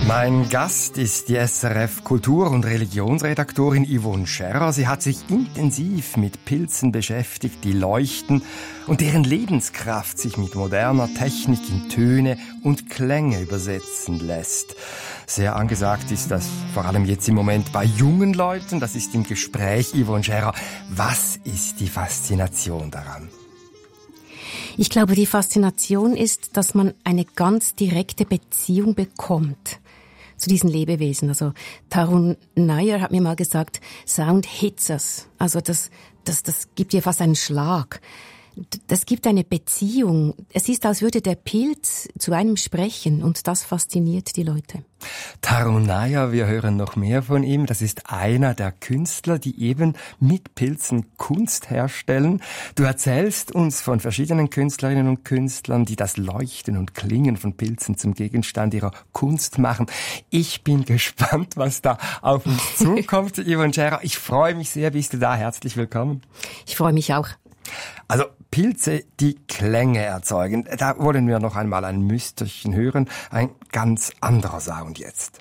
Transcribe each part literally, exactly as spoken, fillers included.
Mein Gast ist die S R F-Kultur- und Religionsredaktorin Yvonne Scherrer. Sie hat sich intensiv mit Pilzen beschäftigt, die leuchten und deren Lebenskraft sich mit moderner Technik in Töne und Klänge übersetzen lässt. Sehr angesagt ist das vor allem jetzt im Moment bei jungen Leuten. Das ist im Gespräch. Yvonne Scherrer, was ist die Faszination daran? Ich glaube, die Faszination ist, dass man eine ganz direkte Beziehung bekommt zu diesen Lebewesen. Also Tarun Nair hat mir mal gesagt, Sound hits us. Also das, das, das gibt dir fast einen Schlag. Das gibt eine Beziehung. Es ist, als würde der Pilz zu einem sprechen und das fasziniert die Leute. Tarun Nair, wir hören noch mehr von ihm. Das ist einer der Künstler, die eben mit Pilzen Kunst herstellen. Du erzählst uns von verschiedenen Künstlerinnen und Künstlern, die das Leuchten und Klingen von Pilzen zum Gegenstand ihrer Kunst machen. Ich bin gespannt, was da auf uns zukommt, Yvonne Scherrer. Ich freue mich sehr, bist du da. Herzlich willkommen. Ich freue mich auch. Also Pilze, die Klänge erzeugen. Da wollen wir noch einmal ein Müsterchen hören. Ein ganz anderer Sound jetzt.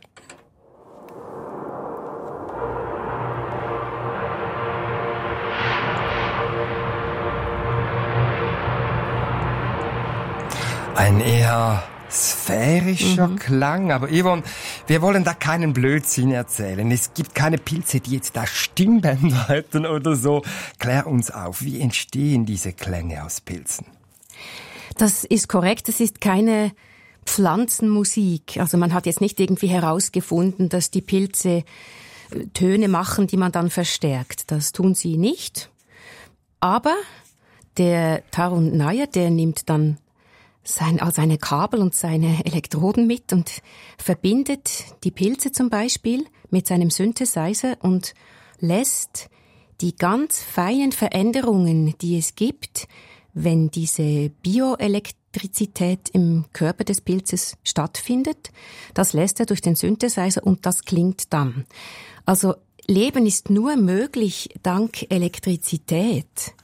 Ein eher sphärischer mhm. Klang, aber Yvonne, wir wollen da keinen Blödsinn erzählen. Es gibt keine Pilze, die jetzt da Stimmbänder hätten oder so. Klär uns auf, wie entstehen diese Klänge aus Pilzen? Das ist korrekt, es ist keine Pflanzenmusik. Also man hat jetzt nicht irgendwie herausgefunden, dass die Pilze Töne machen, die man dann verstärkt. Das tun sie nicht. Aber der Tarun Nair, der nimmt dann Sein, also seine Kabel und seine Elektroden mit und verbindet die Pilze zum Beispiel mit seinem Synthesizer und lässt die ganz feinen Veränderungen, die es gibt, wenn diese Bioelektrizität im Körper des Pilzes stattfindet, das lässt er durch den Synthesizer und das klingt dann. Also Leben ist nur möglich dank Elektrizität.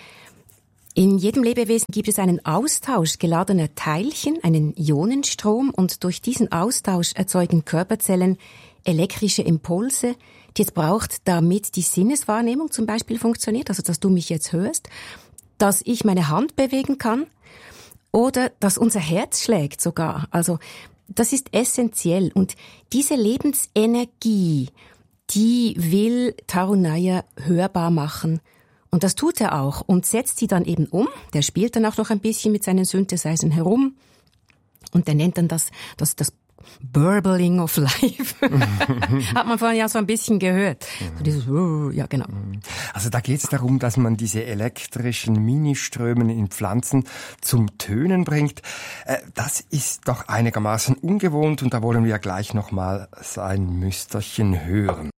In jedem Lebewesen gibt es einen Austausch geladener Teilchen, einen Ionenstrom, und durch diesen Austausch erzeugen Körperzellen elektrische Impulse, die es braucht, damit die Sinneswahrnehmung zum Beispiel funktioniert, also dass du mich jetzt hörst, dass ich meine Hand bewegen kann oder dass unser Herz schlägt sogar. Also das ist essentiell, und diese Lebensenergie, die will Tarun Nair hörbar machen. Und das tut er auch und setzt sie dann eben um. Der spielt dann auch noch ein bisschen mit seinen Synthesizern herum. Und der nennt dann das, das, das Burbling of Life. Hat man vorhin ja so ein bisschen gehört. So dieses, ja, genau. Also da geht es darum, dass man diese elektrischen Ministrömen in Pflanzen zum Tönen bringt. Das ist doch einigermaßen ungewohnt, und da wollen wir gleich noch mal ein Müsterchen hören.